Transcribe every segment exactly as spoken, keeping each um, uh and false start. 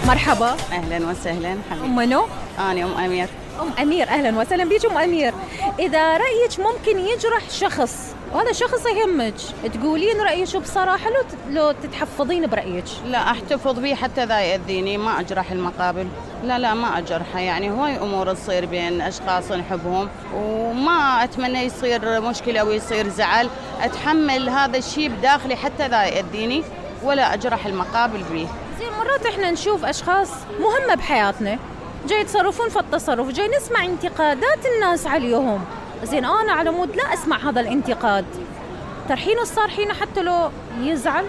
مرحبا. أهلا وسهلا حبيبي. أم منو؟ أنا أم أمير. أم أمير، أهلا وسهلا بيك أم أمير. إذا رأيك ممكن يجرح شخص وهذا شخص يهمك، تقولين رأيك بصراحة لو لو تتحفظين برأيك؟ لا أحتفظ به حتى ذا يأذيني، ما أجرح المقابل. لا لا ما أجرحه، يعني هواي أمور تصير بين أشخاص نحبهم وما أتمنى يصير مشكلة ويصير زعل. أتحمل هذا الشيء بداخلي حتى ذا يأذيني ولا أجرح المقابل به. زين مرات إحنا نشوف أشخاص مهمة بحياتنا جاي يتصرفون في التصرف، جاي نسمع انتقادات الناس عليهم. زين أنا على مود لا أسمع هذا الانتقاد، ترحينه صارحينه حتى لو يزعل.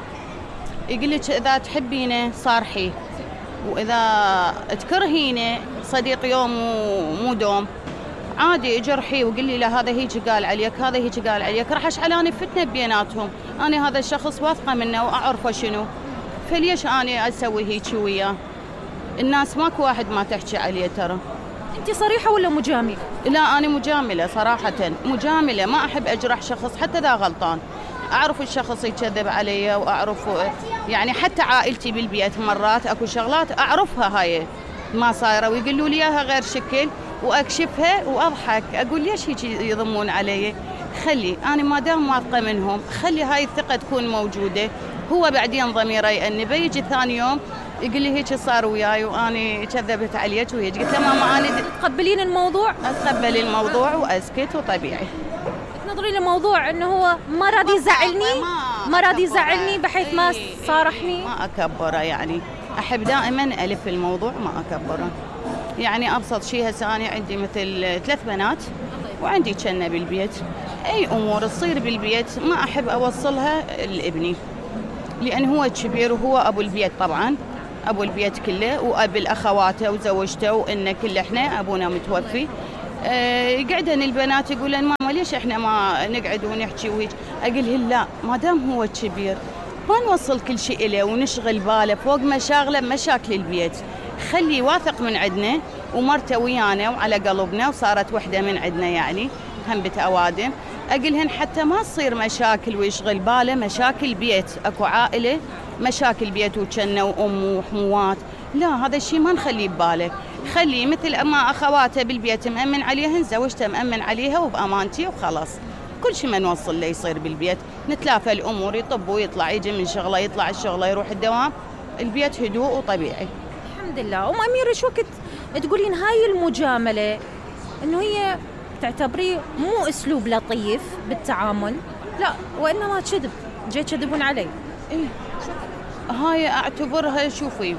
يقول لك إذا تحبينه صارحي، وإذا تكرهينه صديق يوم ومو دوم عادي اجرحي وقولي له هذا هيك قال عليك، هذا هيك قال عليك، راح اشعلاني فتنة بيناتهم. أنا هذا الشخص واثقة منه وأعرفه شنو، فليش أنا أسوي هيك وياه؟ الناس ماكو واحد ما تحكي عليه ترى. أنت صريحة ولا مجاملة؟ لا أنا مجاملة صراحة، مجاملة، ما أحب أجرح شخص حتى ذا غلطان. أعرف الشخص يكذب علي وأعرف يعني حتى عائلتي بالبيت مرات أكو شغلات أعرفها هاي ما صايرة ويقولوا لي إياها غير شكل وأكشفها وأضحك أقول ليش هيك يضمون علي؟ خلي أنا ما دام واثقة منهم خلي هاي الثقة تكون موجودة. هو بعدين ضميره يأنبه يجي ثاني يوم يقول لي هيك صار وياي وأنا كذبت عليك وهيك. قلت له ماما أنا تقبلين الموضوع؟ أتقبل الموضوع وأسكت وطبيعي. تنظرين الموضوع إنه هو ما راضي يزعلني، ما راضي يزعلني بحيث ما صارحني. ما أكبره، يعني أحب دائما ألف الموضوع ما أكبره. يعني أبسط شيء هسه أنا عندي مثل ثلاث بنات وعندي كنة بالبيت، أي أمور تصير بالبيت ما أحب أوصلها لابني لأن هو كبير وهو أبو البيت طبعا، أبو البيت كله وأب الأخواته وزوجته وإن كل إحنا أبونا متوفي. أه يقعدن البنات يقولن ماما ليش إحنا ما نقعد ونحكي وهيك؟ أقولهن لا، ما دام هو كبير ما نوصل كل شيء إليه ونشغل باله فوق مشاغله بمشاكل البيت. خلي واثق من عندنا ومرته ويانا وعلى قلبنا وصارت وحدة من عندنا، يعني هم بتأوادم. أقولهن حتى ما تصير مشاكل ويشغل باله مشاكل بيت، أكو عائلة مشاكل بيت وكنة وأم وحموات، لا هذا الشيء ما نخليه بباله. خليه مثل ما أخواته بالبيت مأمن عليهن، زوجته مأمن عليها وبأمانتي وخلاص. كل شيء ما نوصل له يصير بالبيت، نتلافى الأمور، يطب ويطلع، يجي من شغله يطلع الشغله يروح الدوام، البيت هدوء وطبيعي. الحمد لله. أم أمير إيش وقت تقولين هاي المجاملة إنه هي تعتبريه مو أسلوب لطيف بالتعامل، لا وإنما كذب، جاي تكذبون علي؟ إيه هاي أعتبرها شوفي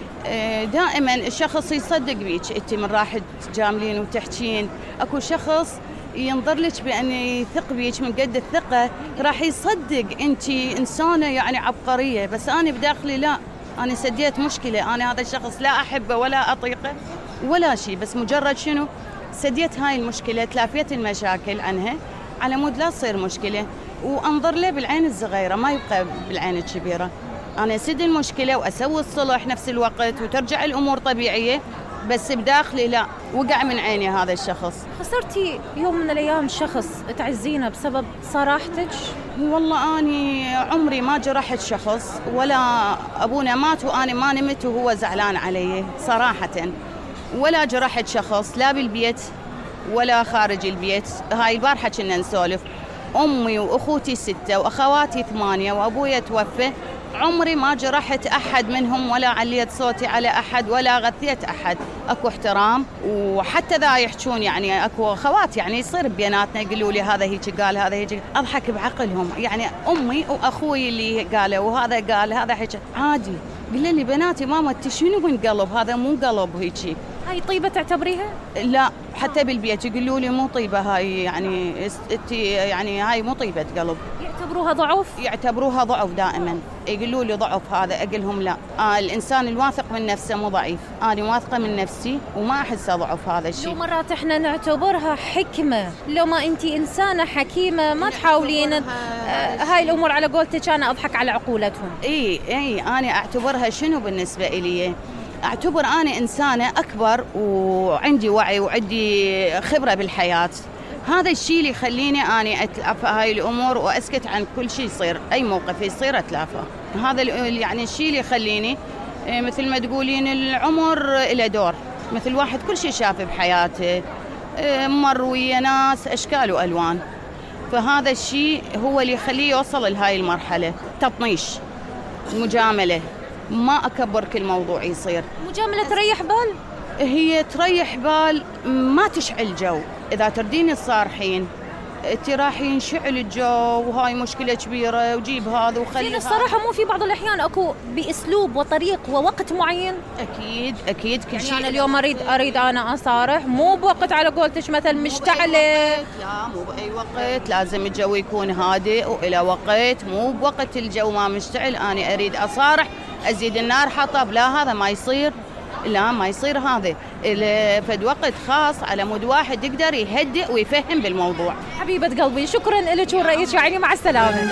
دائما الشخص يصدق بيك، أنت من راح تجاملين وتحكين. أكو شخص ينظر لك بأن يثق بيك من قد الثقة راح يصدق أنت إنسانة يعني عبقرية، بس أنا بداخلي لا، أنا سديت مشكلة، أنا هذا الشخص لا أحبه ولا أطيقه ولا شيء، بس مجرد شنو سديت هاي المشكلة، تلافيت المشاكل عنها على مود لا تصير مشكلة وأنظر له بالعين الصغيرة ما يبقى بالعين الكبيرة. أنا أسد المشكلة وأسوي الصلح نفس الوقت وترجع الأمور طبيعية، بس بداخلي لا، وقع من عيني هذا الشخص. خسرتي يوم من الأيام شخص تعزينه بسبب صراحتك؟ والله أني عمري ما جرحت شخص، ولا أبونا مات وأنا ما نمت وهو زعلان علي صراحة، ولا جرحت شخص لا بالبيت ولا خارج البيت. هاي البارحة كنا نسولف، أمي وأخوتي ستة وأخواتي ثمانية وأبويا توفى، عمري ما جرحت أحد منهم ولا عليت صوتي على أحد ولا غثيت أحد. أكو احترام، وحتى ذا يحجون يعني أكو أخوات يعني يصير بيناتنا يقولوا لي هذا هيك قال هذا هيك، أضحك بعقلهم، يعني أمي وأخوي اللي قاله وهذا قال هذا هيك عادي. قال لي بناتي ماما انت شنو من قلب، هذا مو قلب هيك. هاي طيبة تعتبريها؟ لا حتى بالبيت يقولوا لي مو طيبة هاي، يعني انت يعني هاي مو طيبة قلب. يعتبروها ضعف؟ يعتبروها ضعف دائما، يقولوا لي ضعف هذا. أقولهم لا، آه الإنسان الواثق من نفسه مو ضعيف، أنا واثقة من نفسي وما أحسه ضعف هذا الشيء. لو مرات إحنا نعتبرها حكمة، لو ما أنت إنسانة حكيمة ما تحاولين آه هاي الأمور على قولتك أنا أضحك على عقولتهم. إي إي أنا أعتبرها شنو بالنسبة إلي، أعتبر أنا إنسانة أكبر وعندي وعي وعندي خبرة بالحياة. هذا الشيء اللي يخليني أنا أتلافى هاي الأمور وأسكت عن كل شيء يصير، أي موقف يصير أتلافى. هذا يعني الشيء اللي يخليني إيه مثل ما تقولين العمر له دور، مثل واحد كل شيء شافه بحياته، إيه مر ويا ناس أشكال وألوان، فهذا الشيء هو اللي يخليه يوصل لهاي المرحلة. تطنيش، مجاملة، ما أكبر كل موضوع يصير. مجاملة تريح بال؟ هي تريح بال، ما تشعل جو. إذا تردين الصارحين انت راح ينشعل الجو وهاي مشكلة كبيرة وجيب هذا وخلي. الصراحة مو في بعض الأحيان أكو بأسلوب وطريق ووقت معين؟ أكيد أكيد كل يعني شيء. أنا اليوم أريد أريد أنا أصارح مو بوقت على قولتش مثل مشتعلة. لا مو بأي وقت، لازم الجو يكون هادئ وإلى وقت، مو بوقت الجو ما مشتعل أنا أريد أصارح أزيد النار حطب، لا هذا ما يصير، لا ما يصير هذا. فد وقت خاص على مود واحد يقدر يهدئ ويفهم بالموضوع. حبيبة قلبي شكرا لك ورأيك، يعني مع السلامة.